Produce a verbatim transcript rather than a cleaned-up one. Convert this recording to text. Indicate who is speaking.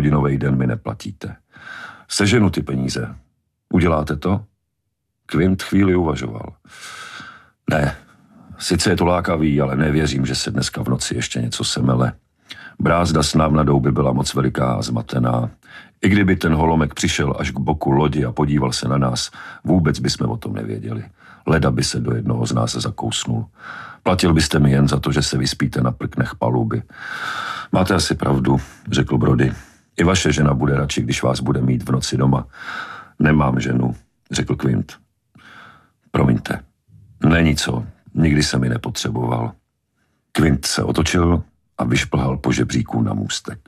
Speaker 1: hodinový den mi neplatíte. Seženu ty peníze. Uděláte to? Quint chvíli uvažoval. Ne, sice je to lákavý, ale nevěřím, že se dneska v noci ještě něco semele. Brázda s návnadou by byla moc veliká a zmatená. I kdyby ten holomek přišel až k boku lodi a podíval se na nás, vůbec bychom o tom nevěděli. Leda by se do jednoho z nás zakousnul. Platil byste mi jen za to, že se vyspíte na prknech paluby. Máte asi pravdu, řekl Brody. I vaše žena bude radši, když vás bude mít v noci doma. Nemám ženu, řekl Quint. Promiňte. Není co, nikdy jsem mi nepotřeboval. Quint se otočil a vyšplhal po žebříku na můstek.